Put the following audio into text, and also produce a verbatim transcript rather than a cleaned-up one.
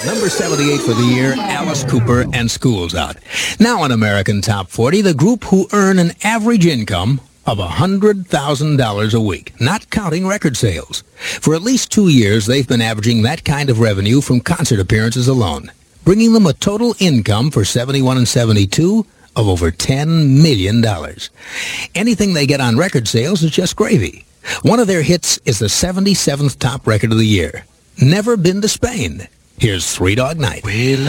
Number seventy-eight for the year, Alice Cooper and School's Out. Now on American Top forty, the group who earn an average income of one hundred thousand dollars a week, not counting record sales. For at least two years, they've been averaging that kind of revenue from concert appearances alone, bringing them a total income for seventy-one and seventy-two of over ten million dollars. Anything they get on record sales is just gravy. One of their hits is the seventy-seventh top record of the year, Never Been to Spain. Here's Three Dog Night.